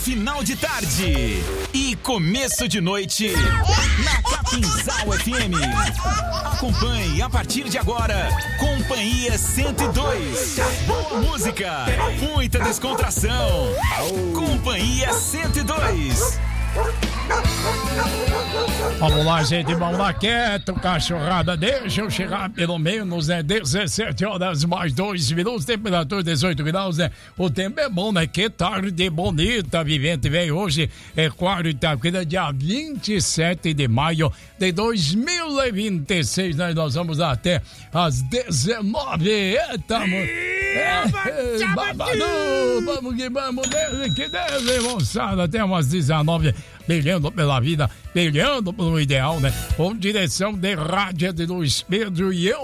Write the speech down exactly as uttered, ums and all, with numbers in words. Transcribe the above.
final de tarde e começo de noite na Capinzal F M. Acompanhe a partir de agora Companhia cento e dois. Boa música, muita descontração. Companhia cento e dois. Vamos lá, gente, vamos lá, quieto, cachorrada, deixa eu chegar pelo menos, né, dezessete horas mais dois minutos, temperatura dezoito graus, né, o tempo é bom, né, que tarde bonita, vivente, vem hoje, é quarta-feira, dia vinte e sete de maio de dois mil e vinte e seis, né, nós vamos até às dezenove, eita, mano, é, babado, vamos que vamos, desde que desde, moçada, até umas dezenove, brilhando pela vida, brilhando pelo ideal, né? Com direção de rádio de Luiz Pedro e eu